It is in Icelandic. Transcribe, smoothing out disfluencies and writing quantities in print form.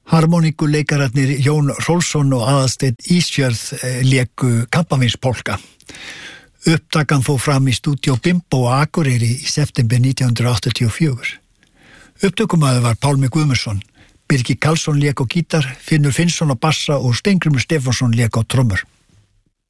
Harmoníkuleikararnir Jón Rolfsson og Aðalsteinn Ísfjörð léku Kampavinspolka. Upptakan fór fram í stúdíó Bimbo á Akureyri í september 1984. Upptökumaður var Pálmi Guðmundsson, Birgir Karlsson lék á gítar, Finnur Finnsson á bassa og Steingrímur Stefánsson lék á trommur.